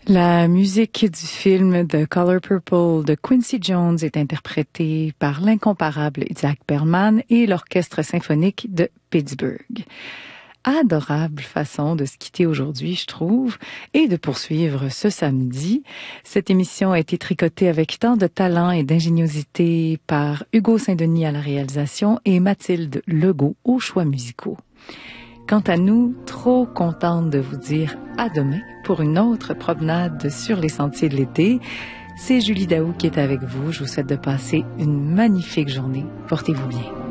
La musique du film The Color Purple de Quincy Jones est interprétée par l'incomparable Isaac Perlman et l'Orchestre symphonique de Pittsburgh. Adorable façon de se quitter aujourd'hui, je trouve, et de poursuivre ce samedi. Cette émission a été tricotée avec tant de talent et d'ingéniosité par Hugo Saint-Denis à la réalisation et Mathilde Legault aux choix musicaux. Quant à nous, trop contente de vous dire à demain pour une autre promenade sur les sentiers de l'été. C'est Julie Daou qui est avec vous. Je vous souhaite de passer une magnifique journée. Portez-vous bien.